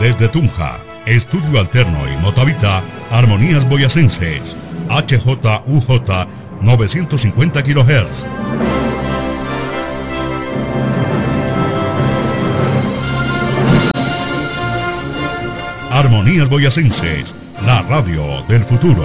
Desde Tunja, Estudio Alterno y Motavita, Armonías Boyacenses, HJUJ 950 kHz. Armonías Boyacenses, la radio del futuro.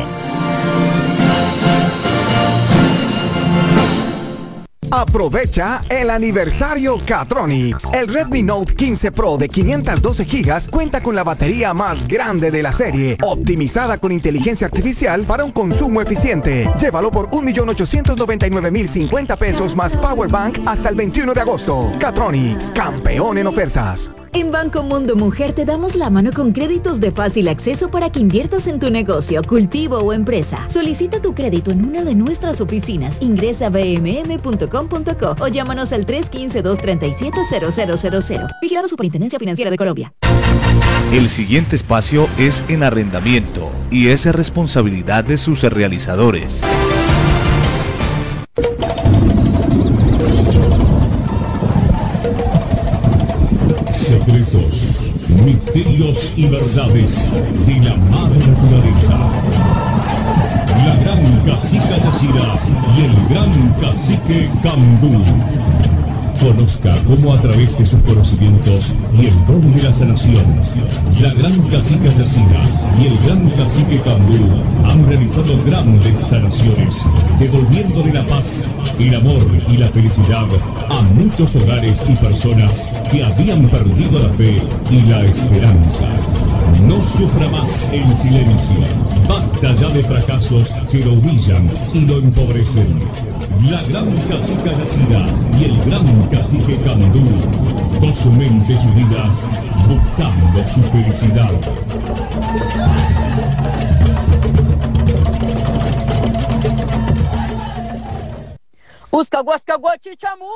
Aprovecha el aniversario Catronics. El Redmi Note 15 Pro de 512 GB cuenta con la batería más grande de la serie, optimizada con inteligencia artificial para un consumo eficiente. Llévalo por 1.899.050 pesos más Power Bank hasta el 21 de agosto. Catronics, campeón en ofertas. En Banco Mundo Mujer te damos la mano con créditos de fácil acceso para que inviertas en tu negocio, cultivo o empresa. Solicita tu crédito en una de nuestras oficinas. Ingresa a bmm.com.co o llámanos al 315-237-0000. Vigilado Superintendencia Financiera de Colombia. El siguiente espacio es en arrendamiento y es responsabilidad de sus realizadores. Secretos, misterios y verdades de la madre naturaleza. La gran cacica Yacira y el gran cacique Cambú. Conozca cómo a través de sus conocimientos y el don de la sanación, la gran cacica Yacira y el gran cacique Cambú han realizado grandes sanaciones, devolviéndole la paz, el amor y la felicidad a muchos hogares y personas que habían perdido la fe y la esperanza. No sufra más en silencio. Basta ya de fracasos que lo humillan y lo empobrecen. La gran cacica Yacira y el gran cacique Candú, con su mente y vidas, buscando su felicidad. Uscahuascahuachichamuni.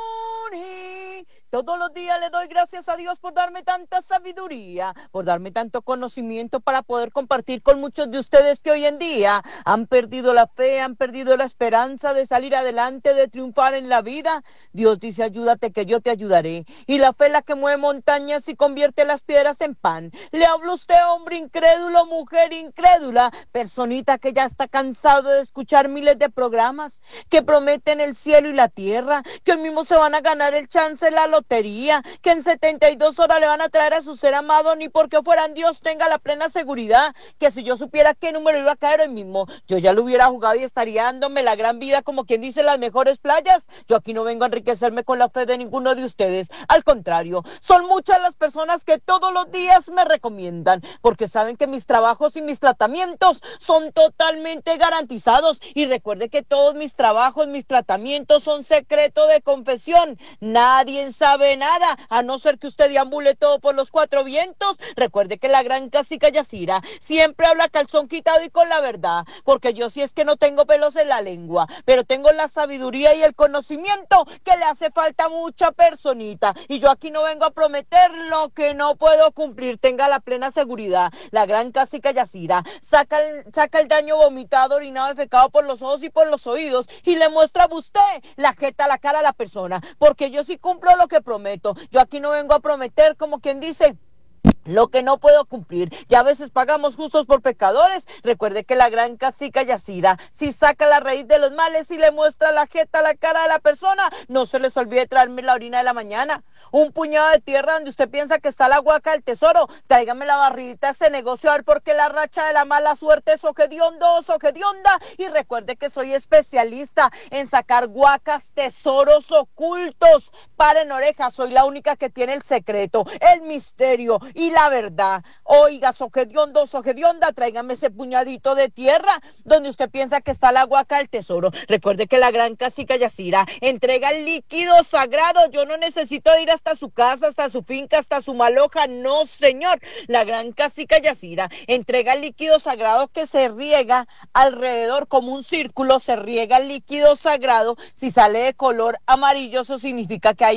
Todos los días le doy gracias a Dios por darme tanta sabiduría, por darme tanto conocimiento para poder compartir con muchos de ustedes que hoy en día han perdido la fe, han perdido la esperanza de salir adelante, de triunfar en la vida. Dios dice, ayúdate que yo te ayudaré. Y la fe es la que mueve montañas y convierte las piedras en pan. Le hablo a usted, hombre incrédulo, mujer incrédula, personita que ya está cansado de escuchar miles de programas que prometen el cielo y la tierra, que hoy mismo se van a ganar el chance en la lotería, que en 72 horas le van a traer a su ser amado, ni porque fueran Dios tenga la plena seguridad, que si yo supiera qué número iba a caer hoy mismo, yo ya lo hubiera jugado y estaría dándome la gran vida, como quien dice, las mejores playas. Yo aquí no vengo a enriquecerme con la fe de ninguno de ustedes, al contrario, son muchas las personas que todos los días me recomiendan, porque saben que mis trabajos y mis tratamientos son totalmente garantizados. Y recuerde que todos mis trabajos, mis tratamientos son secreto de confesión. Nadie sabe nada, a no ser que usted deambule todo por los cuatro vientos. Recuerde que la gran cacica Yacira siempre habla calzón quitado y con la verdad, porque yo sí es que no tengo pelos en la lengua, pero tengo la sabiduría y el conocimiento que le hace falta a mucha personita. Y yo aquí no vengo a prometer lo que no puedo cumplir, tenga la plena seguridad. La gran cacica Yacira saca el daño vomitado, orinado, defecado por los ojos y por los oídos y le muestra a usted la jeta, la cara a la persona, porque yo sí cumplo lo que prometo. Yo aquí no vengo a prometer, como quien dice, lo que no puedo cumplir. Y a veces pagamos justos por pecadores. Recuerde que la gran cacica Yacira, si saca la raíz de los males y le muestra la jeta, la cara de la persona, no se les olvide traerme la orina de la mañana. Un puñado de tierra donde usted piensa que está la huaca del tesoro. Tráigame la barridita a ese negocio, a ver, porque la racha de la mala suerte es ojediondo, ojedionda. Y recuerde que soy especialista en sacar huacas, tesoros ocultos. Paren orejas, soy la única que tiene el secreto, el misterio y la verdad. Oiga, sogediondo, sogedionda, tráigame ese puñadito de tierra donde usted piensa que está la huaca del tesoro. Recuerde que la gran cacica Yacira entrega el líquido sagrado. Yo no necesito ir hasta su casa, hasta su finca, hasta su maloja. No, señor. La gran cacica Yacira entrega el líquido sagrado que se riega alrededor como un círculo. Se riega el líquido sagrado. Si sale de color amarillo, eso significa que hay oro.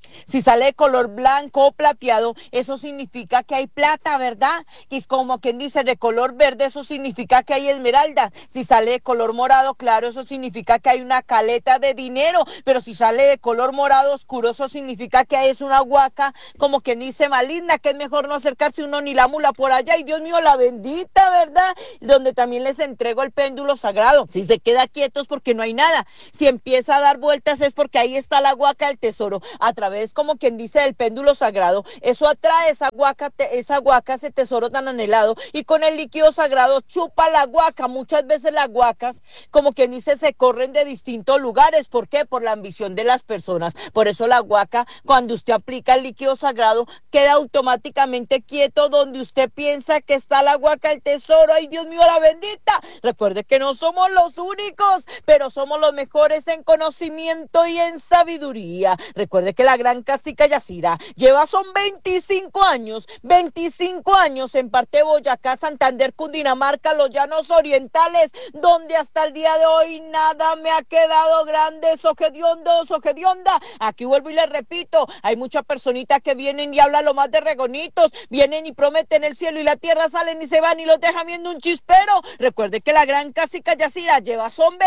Si sale de color blanco o plateado, eso significa que hay plata, ¿verdad? Y como quien dice de color verde, eso significa que hay esmeralda. Si sale de color morado claro, eso significa que hay una caleta de dinero. Pero si sale de color morado oscuro, eso significa que es una huaca, como quien dice maligna, que es mejor no acercarse uno ni la mula por allá. Y Dios mío, la bendita, ¿verdad? Donde también les entrego el péndulo sagrado. Si se queda quietos porque no hay nada. Si empieza a dar vueltas es porque ahí está la huaca del tesoro. A través, como quien dice, del péndulo sagrado, eso atrae esa huaca, ese tesoro tan anhelado, y con el líquido sagrado chupa la huaca. Muchas veces las huacas, como quien dice, se corren de distintos lugares. ¿Por qué? Por la ambición de las personas. Por eso la huaca, cuando usted aplica el líquido sagrado, queda automáticamente quieto donde usted piensa que está la huaca del tesoro. ¡Ay, Dios mío, la bendita! Recuerde que no somos los únicos, pero somos los mejores en conocimiento y en sabiduría. Recuerde que la gran cacica Yacira lleva son 25 años en parte de Boyacá, Santander, Cundinamarca, los llanos orientales, donde hasta el día de hoy nada me ha quedado grande. Sojedionda. Aquí vuelvo y les repito, hay muchas personitas que vienen y hablan lo más de regonitos, vienen y prometen el cielo y la tierra, salen y se van y los dejan viendo un chispero. Recuerde que la gran cacica Yacira lleva son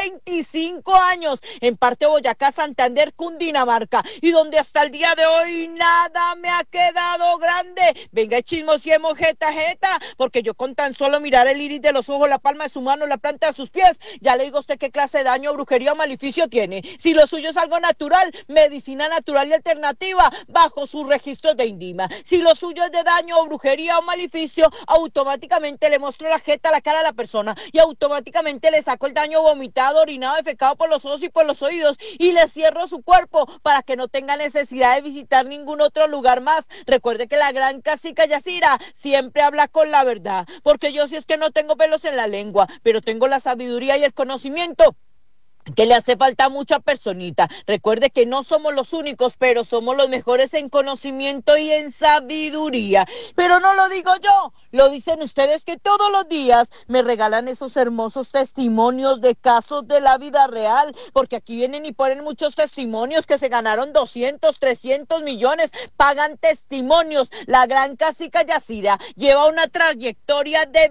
25 años en parte de Boyacá, Santander, Cundinamarca, y donde hasta el día de hoy nada me ha quedado grande. Venga, chismosiemos jeta, porque yo con tan solo mirar el iris de los ojos, la palma de su mano, la planta de sus pies, ya le digo a usted qué clase de daño, brujería o maleficio tiene. Si lo suyo es algo natural, medicina natural y alternativa, bajo sus registros de INVIMA. Si lo suyo es de daño o brujería o maleficio, automáticamente le muestro la jeta, la cara a la persona, y automáticamente le saco el daño vomitado, orinado, defecado por los ojos y por los oídos, y le cierro su cuerpo para que no tenga necesidad de visitar ningún otro lugar más. Recuerde que la gran cacica Yacira siempre habla con la verdad, porque yo sí es que no tengo pelos en la lengua, pero tengo la sabiduría y el conocimiento que le hace falta a mucha personita. Recuerde que no somos los únicos, pero somos los mejores en conocimiento y en sabiduría. Pero no lo digo yo, lo dicen ustedes que todos los días me regalan esos hermosos testimonios de casos de la vida real, porque aquí vienen y ponen muchos testimonios que se ganaron 200, 300 millones, pagan testimonios. La gran cacica Yacira lleva una trayectoria de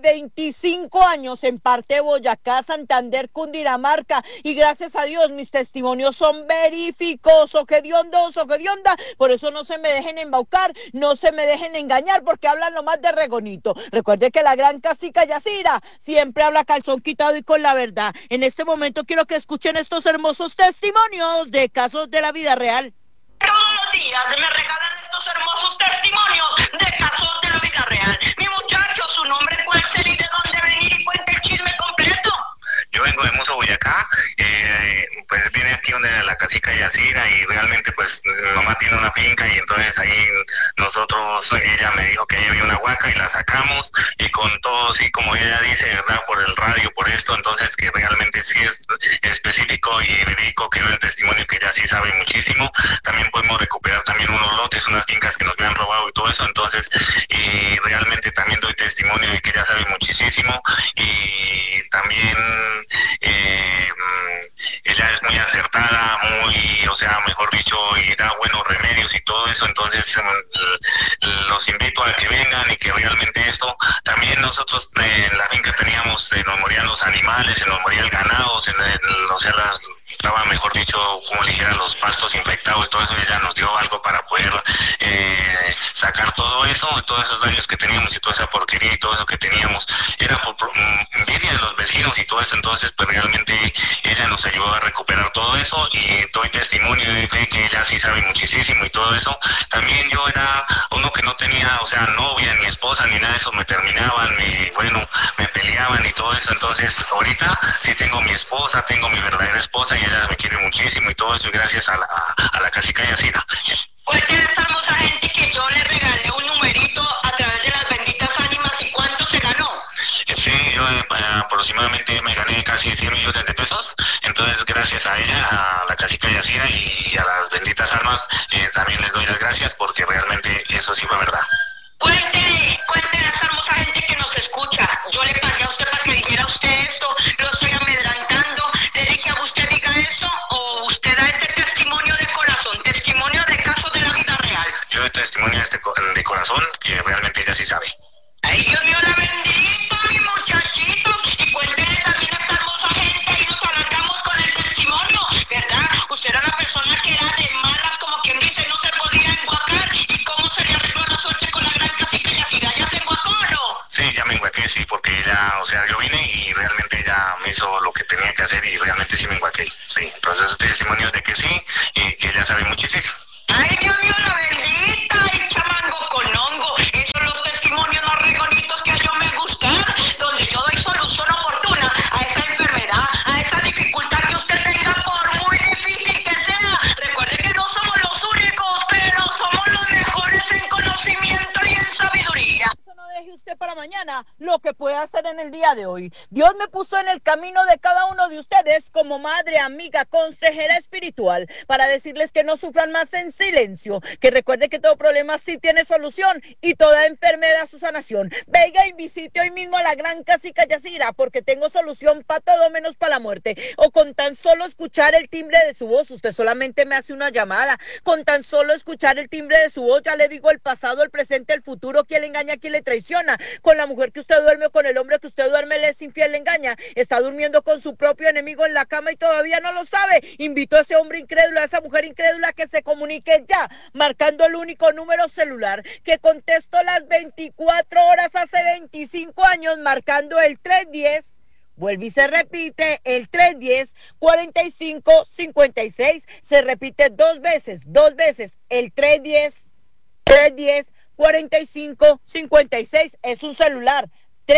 25 años en parte de Boyacá, Santander, Cundinamarca, y gracias a Dios mis testimonios son veríficos. Sojedionda, por eso no se me dejen embaucar, no se me dejen engañar, porque hablan lo más de regonito. Recuerde que la gran cacica Yacira siempre habla calzón quitado y con la verdad. En este momento quiero que escuchen estos hermosos testimonios de casos de la vida real. Todos los días me regalan estos hermosos testimonios de casos de la vida real. Mi muchacho, su nombre puede ser y de dónde venir, y cuenta el chisme completo. Yo vengo de Muso, Boyacá, pues vine aquí donde la cacica Yacira, y realmente pues mi mamá tiene una finca, y entonces ahí ella me dijo que ahí había una huaca y la sacamos, y con todo, sí, como ella dice, ¿verdad? Por el radio, por esto, entonces que realmente sí es específico y verídico, que no el testimonio, que ella sí sabe muchísimo. También podemos recuperar también unos lotes, unas fincas que nos habían robado y todo eso, entonces, y realmente también doy testimonio de que ella sabe muchísimo, y también ella es muy acertada, mejor dicho, y da buenos remedios y todo eso. Entonces los invito a que vengan, y que realmente esto, también nosotros en la finca teníamos, nos morían los animales, se nos moría el ganado, estaba, mejor dicho, como le dijera, los pastos infectados y todo eso, y ella nos dio algo para poder sacar todo eso, todos esos daños que teníamos y toda esa porquería y todo eso que teníamos. Era por envidia de los vecinos y todo eso. Entonces pues realmente ella nos ayudó a recuperar todo eso, y doy testimonio de fe que ella sí sabe muchísimo y todo eso. También yo era uno que no tenía, novia, ni esposa, ni nada de eso, me terminaban, me peleaban y todo eso. Entonces ahorita sí tengo mi esposa, tengo mi verdadera esposa, y ella me quiere muchísimo y todo eso, y gracias a la cacica Yacira. Pues tiene esta hermosa gente que yo le regalé un numerito a través de las benditas ánimas. ¿Y cuánto se ganó? Sí, yo aproximadamente me gané casi 100 millones de pesos. Entonces gracias a ella, a la cacica Yacira y a las benditas almas, también les doy las gracias, porque realmente eso sí fue verdad. Cuéntele a esa hermosa gente que nos escucha. Yo le pagué a usted para que dijera usted esto, lo estoy amedrantando, le dije a usted diga esto, o usted da este testimonio de corazón, testimonio de casos de la vida de corazón, que realmente ella sí sabe. Ay, Dios mío, la bendita, mi muchachito. Y cuéntele también a esta hermosa gente y nos alargamos con el testimonio, ¿verdad? Usted era una persona que era de malas, como quien dice, no se podía enguacar. ¿Y cómo se le arregló la suerte con la gran cacica Yacira? ¿Ya se enguacó o no? Sí, ya me enguaqué, sí, porque ella, o sea, yo vine y realmente ella me hizo lo que tenía que hacer y realmente sí me enguaqué, sí. Entonces, testimonio de que sí y que ella sabe muchísimo. Ay, Dios mío, la bendita, y chamango con hongo. Esos son los testimonios más regonitos que yo me gustan, donde yo doy solución oportuna a esa enfermedad, a esa dificultad que usted tenga, por muy difícil que sea. Recuerde que no somos los únicos, pero somos los mejores en conocimiento y en sabiduría. No deje usted para mañana lo que puede hacer en el día de hoy. Dios me puso en el camino de cada uno de ustedes como madre, amiga, consejera espiritual, para decirles que no sufran más en silencio, que recuerde que todo problema sí tiene solución y toda enfermedad su sanación. Venga y visite hoy mismo a la gran cacica Yacira, porque tengo solución para todo menos para la muerte. O con tan solo escuchar el timbre de su voz, usted solamente me hace una llamada. Con tan solo escuchar el timbre de su voz, ya le digo el pasado, el presente, el futuro, quién le engaña, quién le traiciona. Con la mujer que usted duerme o con el hombre que usted duerme, le es infiel, le engaña. Está durmiendo con su propio enemigo en la cama y todavía no lo sabe. Invito a ese hombre incrédulo, a esa mujer incrédula que se comunique ya, marcando el único número celular que contesto las 24 horas hace 25 años, marcando el 310. Vuelve y se repite, el 310-4556. Se repite dos veces, el 310-4556. Es un celular,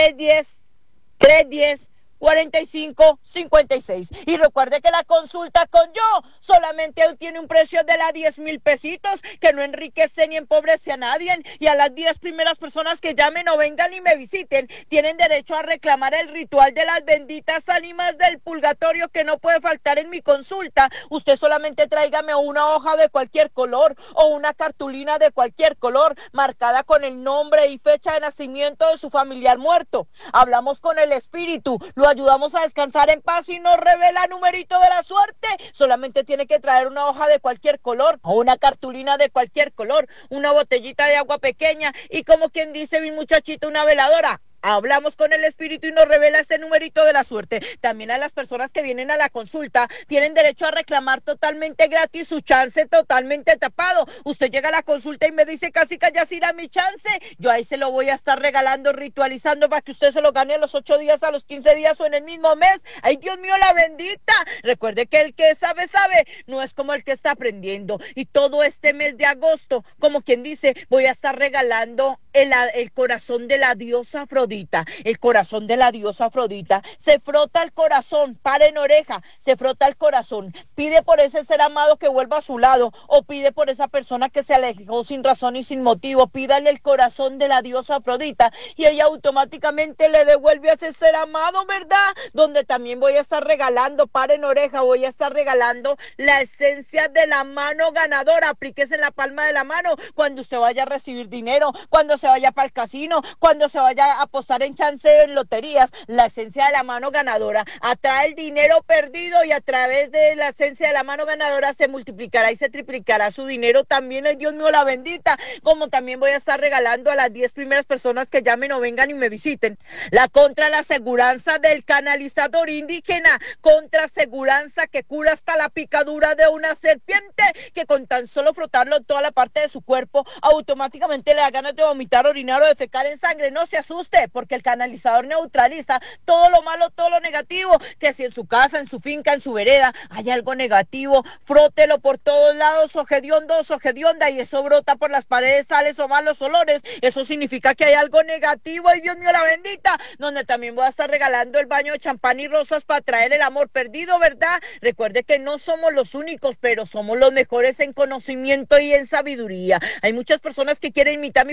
310-4556. Y recuerde que la consulta con yo solamente tiene un precio de la 10,000 pesitos, que no enriquece ni empobrece a nadie. Y a las 10 primeras personas que llamen o vengan y me visiten, tienen derecho a reclamar el ritual de las benditas ánimas del purgatorio, que no puede faltar en mi consulta. Usted solamente tráigame una hoja de cualquier color o una cartulina de cualquier color, marcada con el nombre y fecha de nacimiento de su familiar muerto. Hablamos con el espíritu, lo ayudamos a descansar en paz y nos revela el numerito de la suerte. Solamente tiene que traer una hoja de cualquier color o una cartulina de cualquier color, una botellita de agua pequeña y, como quien dice mi muchachito, una veladora. Hablamos con el espíritu y nos revela ese numerito de la suerte. También a las personas que vienen a la consulta tienen derecho a reclamar totalmente gratis su chance totalmente tapado. Usted llega a la consulta y me dice, cacica Yacira, mi chance. Yo ahí se lo voy a estar regalando, ritualizando, para que usted se lo gane a los 8 días, a los 15 días o en el mismo mes. Ay, Dios mío, la bendita. Recuerde que el que sabe, sabe. No es como el que está aprendiendo. Y todo este mes de agosto, como quien dice, voy a estar regalando el corazón de la diosa Afrodita. El corazón de la diosa Afrodita. Se frota el corazón, para en oreja, se frota el corazón. Pide por ese ser amado que vuelva a su lado, o pide por esa persona que se alejó sin razón y sin motivo. Pídale el corazón de la diosa Afrodita y ella automáticamente le devuelve a ese ser amado, ¿verdad? Donde también voy a estar regalando, para en oreja, voy a estar regalando la esencia de la mano ganadora. Aplíquese en la palma de la mano cuando usted vaya a recibir dinero, cuando se vaya para el casino, cuando se vaya a apostar en chance en loterías. La esencia de la mano ganadora atrae el dinero perdido y a través de la esencia de la mano ganadora se multiplicará y se triplicará su dinero también. El Dios mío, la bendita. Como también voy a estar regalando a las 10 primeras personas que llamen o vengan y me visiten la aseguranza del canalizador indígena, aseguranza que cura hasta la picadura de una serpiente, que con tan solo frotarlo en toda la parte de su cuerpo automáticamente le da ganas de vomitar, orinar o defecar en sangre. No se asuste, porque el canalizador neutraliza todo lo malo, todo lo negativo. Que si en su casa, en su finca, en su vereda hay algo negativo, frótelo por todos lados, ojediondo, ojedionda, y eso brota por las paredes, sales o malos olores. Eso significa que hay algo negativo. Y Dios mío, la bendita. Donde también voy a estar regalando el baño de champán y rosas para traer el amor perdido, ¿verdad? Recuerde que no somos los únicos, pero somos los mejores en conocimiento y en sabiduría. Hay muchas personas que quieren imitar mi programa,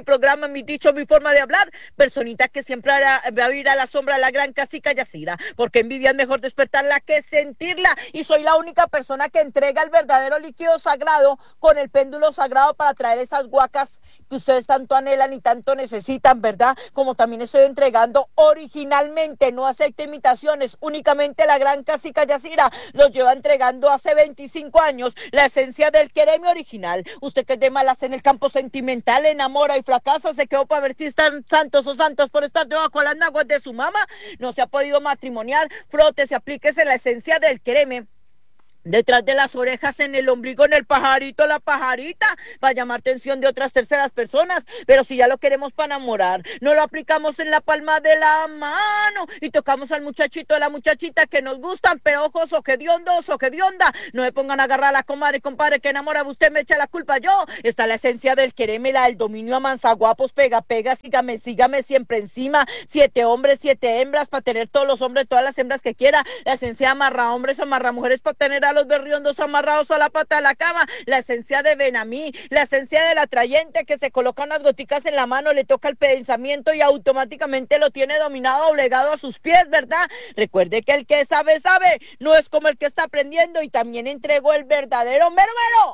idioma, mi dicho, mi forma de hablar, personita que siempre va a ir a la sombra de la gran cacica Yacira, porque envidia es mejor despertarla que sentirla, y soy la única persona que entrega el verdadero líquido sagrado con el péndulo sagrado para traer esas guacas que ustedes tanto anhelan y tanto necesitan, ¿verdad? Como también estoy entregando originalmente, no aceite imitaciones, únicamente la gran cacica Yacira los lleva entregando hace 25 años la esencia del quereme original. Usted que es de malas en el campo sentimental, enamora y fracasa, se quedó para ver si están santos o santos por estar debajo de las naguas de su mamá, no se ha podido matrimoniar, frótese, aplíquese la esencia del quereme detrás de las orejas, en el ombligo, en el pajarito, la pajarita, para llamar atención de otras terceras personas. Pero si ya lo queremos para enamorar, no lo aplicamos en la palma de la mano y tocamos al muchachito, a la muchachita que nos gustan, peojos o que diondos o que dionda. No me pongan a agarrar a la comadre, compadre, que enamora, usted me echa la culpa yo. Está la esencia del quereme, la del dominio a manzaguapos, pega, sígame siempre encima. 7 hombres, 7 hembras, para tener todos los hombres, todas las hembras que quiera. La esencia amarra hombres, amarra mujeres, para tener a los berriondos amarrados a la pata de la cama. La esencia de Benamí, la esencia del atrayente que se coloca unas goticas en la mano, le toca el pensamiento y automáticamente lo tiene dominado, obligado a sus pies, ¿verdad? Recuerde que el que sabe, sabe, no es como el que está aprendiendo. Y también entregó el verdadero mero,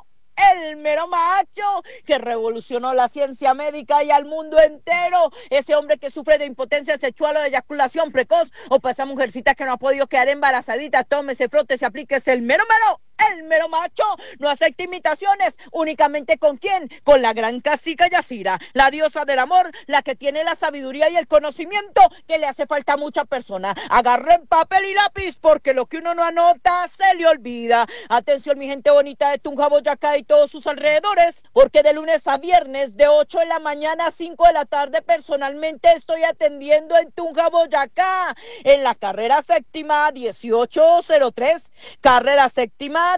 el mero macho que revolucionó la ciencia médica y al mundo entero. Ese hombre que sufre de impotencia sexual o de eyaculación precoz, o para esa mujercita que no ha podido quedar embarazadita, tómese, frótese, aplíquese el mero macho, no acepta imitaciones. Únicamente ¿con quién? Con la gran cacica Yacira, la diosa del amor, la que tiene la sabiduría y el conocimiento que le hace falta a mucha persona. Agarren papel y lápiz, porque lo que uno no anota se le olvida. Atención, mi gente bonita de Tunja, Boyacá y todos sus alrededores, porque de lunes a viernes de 8 de la mañana a 5 de la tarde personalmente estoy atendiendo en Tunja, Boyacá, en la carrera séptima 1803, carrera séptima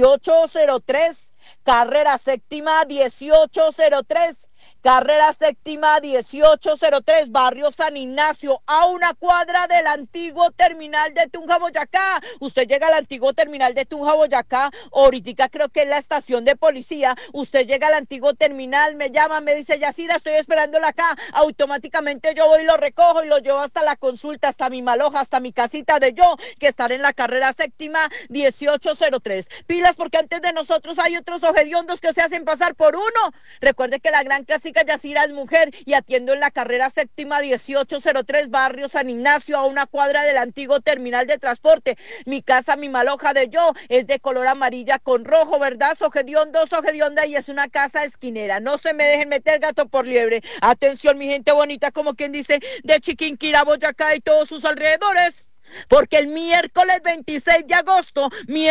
1803, carrera séptima 1803, carrera séptima 1803, barrio San Ignacio, a una cuadra del antiguo terminal de Tunja, Boyacá. Usted llega al antiguo terminal de Tunja, Boyacá, ahorita creo que es la estación de policía. Usted llega al antiguo terminal, me llama, me dice, Yacira, estoy esperándola acá. Automáticamente yo voy y lo recojo y lo llevo hasta la consulta, hasta mi maloja, hasta mi casita de yo, que estaré en la carrera séptima 1803. Pilas, porque antes de nosotros hay otros ojediondos que se hacen pasar por uno. Recuerde que la gran cacica Yacira es mujer y atiendo en la carrera séptima 1803, barrio San Ignacio, a una cuadra del antiguo terminal de transporte. Mi casa, mi maloja de yo, es de color amarilla con rojo, ¿verdad? Sojedionda, y es una casa esquinera. No se me dejen meter gato por liebre. Atención, mi gente bonita, como quien dice, de Chiquinquirá, Boyacá y todos sus alrededores. Porque el miércoles 26 de agosto,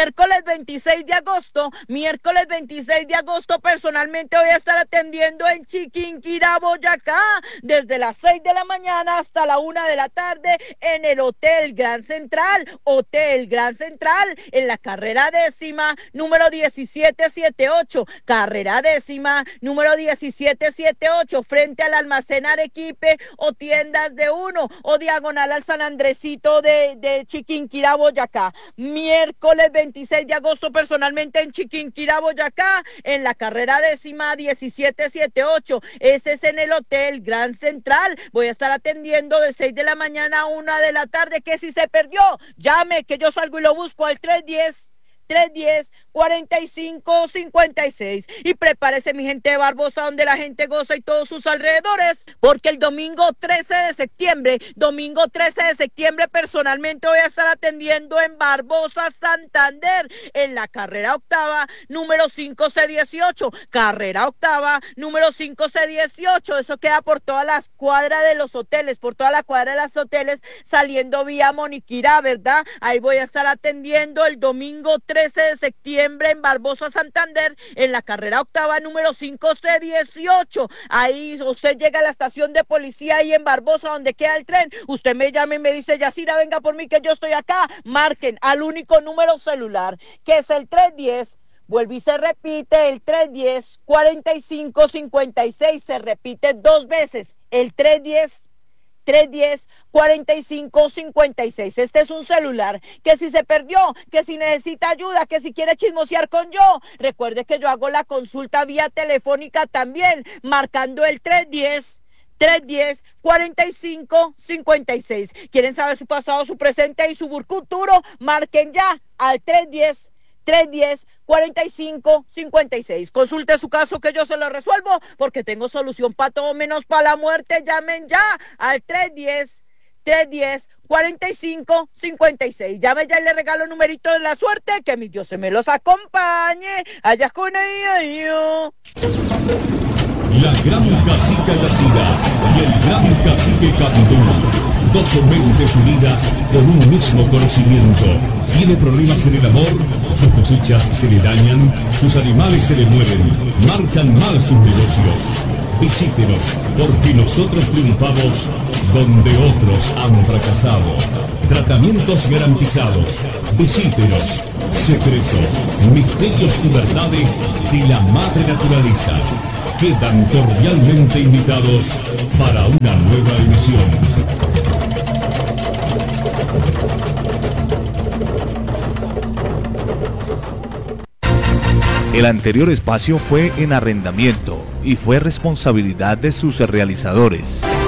personalmente voy a estar atendiendo en Chiquinquirá, Boyacá, desde las 6 de la mañana hasta la 1 de la tarde en el Hotel Gran Central, en la carrera décima, número 1778, frente al almacén Arequipe o tiendas de uno, o diagonal al San Andresito de Chiquinquirá, Boyacá. Miércoles 26 de agosto personalmente en Chiquinquirá, Boyacá, en la carrera décima 1778. Ese es en el Hotel Gran Central. Voy a estar atendiendo de 6 de la mañana a 1 de la tarde. Que si se perdió, llame, que yo salgo y lo busco al 310-4556. Y prepárese, mi gente de Barbosa, donde la gente goza y todos sus alrededores, porque el domingo 13 de septiembre, personalmente voy a estar atendiendo en Barbosa, Santander, en la carrera octava, número 5C18, eso queda por todas las cuadras de los hoteles, saliendo vía Moniquirá, ¿verdad? Ahí voy a estar atendiendo el domingo 13 de septiembre en Barbosa, Santander, en la carrera octava, número 5C18. Ahí usted llega a la estación de policía ahí en Barbosa, donde queda el tren. Usted me llama y me dice, Yacira, venga por mí que yo estoy acá. Marquen al único número celular, que es el 310. Vuelve y se repite, el 310-4556. Se repite 2 veces, el 310-4556. Este es un celular que si se perdió, que si necesita ayuda, que si quiere chismosear con yo, recuerde que yo hago la consulta vía telefónica también, marcando el 310 310-4556. ¿Quieren saber su pasado, su presente y su futuro? Marquen ya al 310-4556. Consulte su caso que yo se lo resuelvo porque tengo solución para todo menos para la muerte. Llamen ya al 310-4556. Llame ya y le regalo el numerito de la suerte. Que mi Dios se me los acompañe. Allá con ella. La gran cacica Yacida y el gran cacique Candú, dos mentes unidas con un mismo conocimiento. Tiene problemas en el amor, sus cosechas se le dañan, sus animales se le mueren, marchan mal sus negocios. Visítenos, porque nosotros triunfamos donde otros han fracasado. Tratamientos garantizados. Visítenos. Secretos, misterios y verdades de la madre naturaleza. Quedan cordialmente invitados para una nueva emisión. El anterior espacio fue en arrendamiento y fue responsabilidad de sus realizadores.